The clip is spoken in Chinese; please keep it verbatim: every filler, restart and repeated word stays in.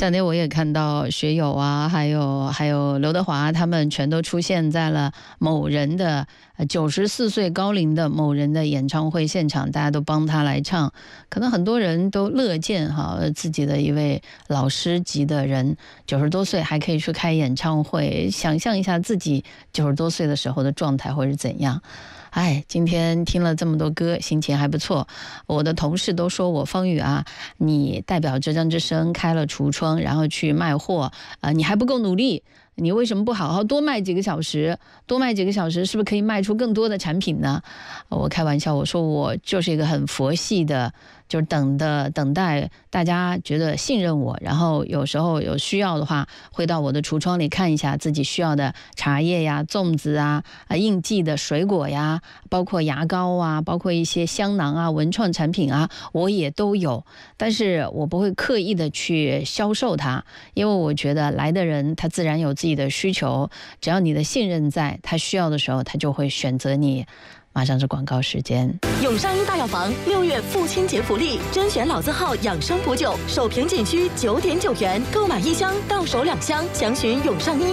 这两天我也看到学友啊，还有还有刘德华，他们全都出现在了某人的九十四岁高龄的某人的演唱会现场，大家都帮他来唱。可能很多人都乐见哈自己的一位老师级的人，九十多岁还可以去开演唱会，想象一下自己九十多岁的时候的状态会是怎样。哎，今天听了这么多歌，心情还不错。我的同事都说我方宇啊，你代表浙江之声开了橱窗，然后去卖货，呃，你还不够努力。你为什么不好好多卖几个小时？多卖几个小时，是不是可以卖出更多的产品呢？我开玩笑，我说我就是一个很佛系的，就是等的等待大家觉得信任我，然后有时候有需要的话，会到我的橱窗里看一下自己需要的茶叶呀、粽子啊、啊应季的水果呀，包括牙膏啊，包括一些香囊啊、文创产品啊，我也都有。但是我不会刻意的去销售它，因为我觉得来的人他自然有自己的需求，只要你的信任在，他需要的时候他就会选择你。马上是广告时间。 永善医大药房六月父亲节福利，甄选老字号养生补酒，首瓶仅需九点九元，购买一箱到手两箱，详询永善医。